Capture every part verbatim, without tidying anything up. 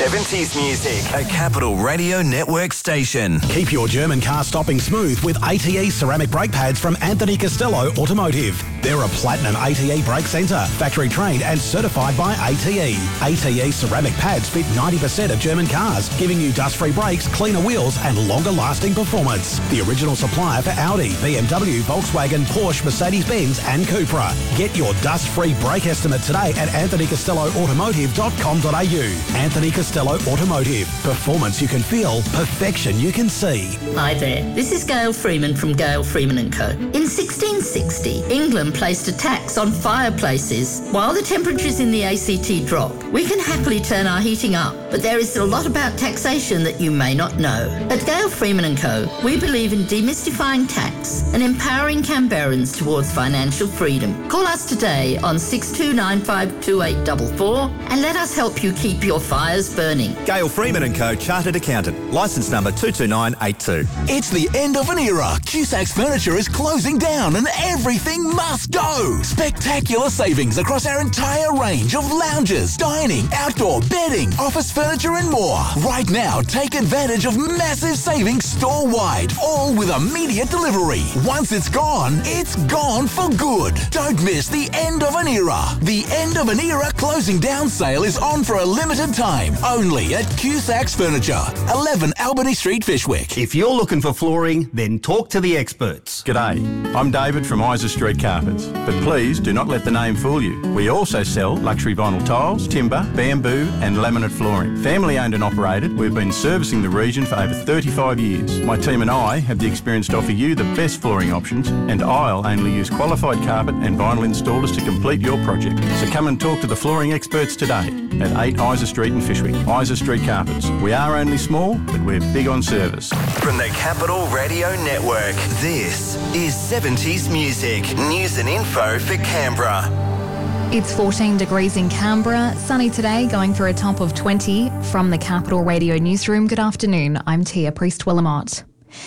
seventies music. A Capital Radio Network station. Keep your German car stopping smooth with A T E ceramic brake pads from Anthony Costello Automotive. They're a platinum A T E brake centre, factory trained and certified by A T E. A T E ceramic pads fit ninety percent of German cars, giving you dust-free brakes, cleaner wheels and longer-lasting performance. The original supplier for Audi, B M W, Volkswagen, Porsche, Mercedes-Benz and Cupra. Get your dust-free brake estimate today at anthony costello automotive dot com dot a u. Anthony Costello Automotive. Performance you can feel, perfection you can see. Hi there, this is Gail Freeman from Gail Freeman and Co. In sixteen sixty, England placed a tax on fireplaces. While the temperatures in the A C T drop, we can happily turn our heating up, but there is a lot about taxation that you may not know. At Gail Freeman and Co, we believe in demystifying tax and empowering Canberrans towards financial freedom. Call us today on six two nine five two eight four four and let us help you keep your fires burning. Gail Freeman and Co, Chartered Accountant, licence number two two nine eight two. It's the end of an era. Cusacks Furniture is closing down and everything must go. Spectacular savings across our entire range of lounges, dining, outdoor, bedding, office furniture and more. Right now, take advantage of massive savings store-wide, all with immediate delivery. Once it's gone, it's gone for good. Don't miss the end of an era. The end of an era closing down sale is on for a limited time, only at Cusacks Furniture, eleven Albany Street, Fishwick. If you're looking for flooring, then talk to the experts. G'day, I'm David from Isa Street Carpets, but please do not let the name fool you. We also sell luxury vinyl tiles, timber, bamboo and laminate flooring. Family owned and operated, we've been servicing the region for over thirty-five years. My team and I have the experience to offer you the best flooring options, and I'll only use qualified carpet and vinyl installers to complete your project. So come and talk to the flooring experts today at eight Isa Street in Fishwick. Isa Street Carpets. We are only small, but we're big on service. From the Capital Radio Network, this is seventies music. News and info for Canberra. It's fourteen degrees in Canberra, sunny today, going for a top of twenty. From the Capital Radio Newsroom, good afternoon, I'm Tia Priest-Willamot.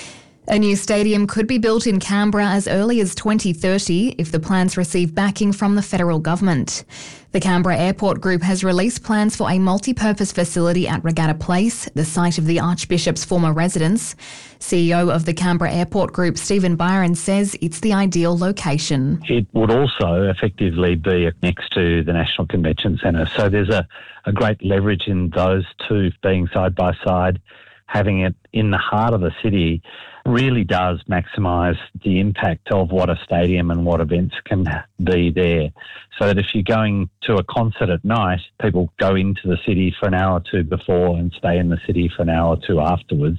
A new stadium could be built in Canberra as early as twenty thirty if the plans receive backing from the federal government. The Canberra Airport Group has released plans for a multi-purpose facility at Regatta Place, the site of the Archbishop's former residence. C E O of the Canberra Airport Group, Stephen Byron, says it's the ideal location. It would also effectively be next to the National Convention Centre. So there's a, a great leverage in those two being side by side. Having it in the heart of the city really does maximise the impact of what a stadium and what events can be there. So that if you're going to a concert at night, people go into the city for an hour or two before and stay in the city for an hour or two afterwards.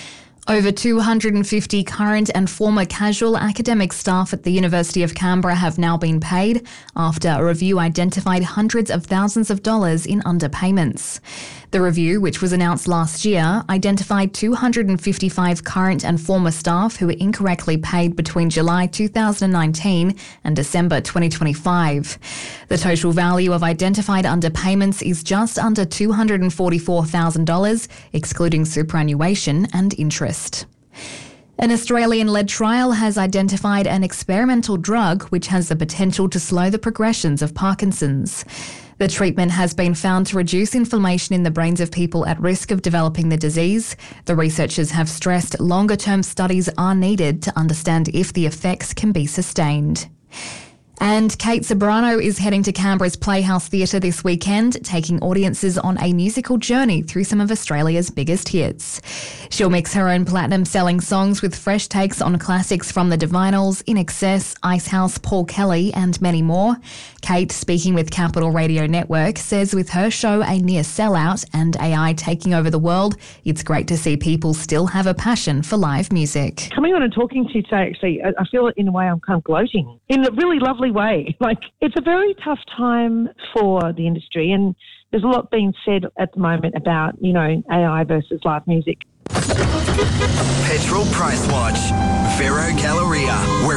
Over two hundred fifty current and former casual academic staff at the University of Canberra have now been paid after a review identified hundreds of thousands of dollars in underpayments. The review, which was announced last year, identified two hundred fifty-five current and former staff who were incorrectly paid between July two thousand nineteen and December twenty twenty-five. The total value of identified underpayments is just under two hundred forty-four thousand dollars, excluding superannuation and interest. An Australian-led trial has identified an experimental drug which has the potential to slow the progressions of Parkinson's. The treatment has been found to reduce inflammation in the brains of people at risk of developing the disease. The researchers have stressed longer-term studies are needed to understand if the effects can be sustained. And Kate Ceberano is heading to Canberra's Playhouse Theatre this weekend, taking audiences on a musical journey through some of Australia's biggest hits. She'll mix her own platinum-selling songs with fresh takes on classics from the Divinyls, In Excess, Icehouse, Paul Kelly and many more. Kate, speaking with Capital Radio Network, says with her show a near sellout and A I taking over the world, it's great to see people still have a passion for live music. Coming on and talking to you today, actually, I feel in a way I'm kind of gloating in a really lovely way. Like, it's a very tough time for the industry, and there's a lot being said at the moment about, you know, A I versus live music. Petrol Price Watch. Vero Galleria.